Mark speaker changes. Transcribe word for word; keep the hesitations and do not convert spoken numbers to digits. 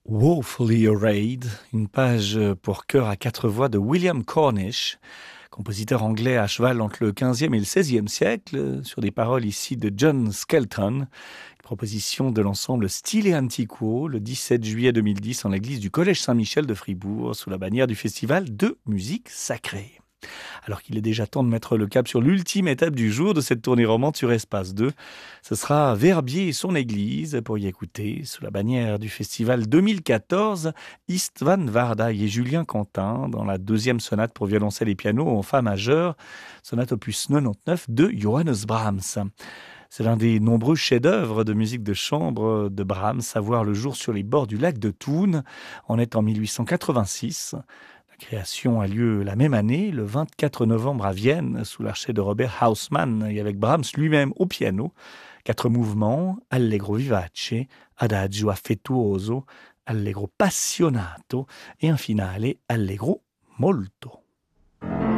Speaker 1: Woefully Arrayed, une page pour chœur à quatre voix de William Cornish, compositeur anglais à cheval entre le quinzième et le seizième siècle, sur des paroles ici de John Skelton, une proposition de l'ensemble Stile Antiquo le dix-sept juillet deux mille dix en l'église du Collège Saint-Michel de Fribourg, sous la bannière du festival de musique sacrée. Alors qu'il est déjà temps de mettre le cap sur l'ultime étape du jour de cette tournée romande sur Espace deux, ce sera Verbier et son église pour y écouter, sous la bannière du festival deux mille quatorze, Istvan Vardai et Julien Quentin dans la deuxième sonate pour violoncelle et piano en fa majeur, sonate opus quatre-vingt-dix-neuf de Johannes Brahms. C'est l'un des nombreux chefs-d'œuvre de musique de chambre de Brahms à voir le jour sur les bords du lac de Thun. On est en mille huit cent quatre-vingt-six. La création a lieu la même année, le vingt-quatre novembre à Vienne, sous l'archet de Robert Hausmann et avec Brahms lui-même au piano. Quatre mouvements, Allegro vivace, Adagio affettuoso, Allegro passionato et un finale, Allegro molto.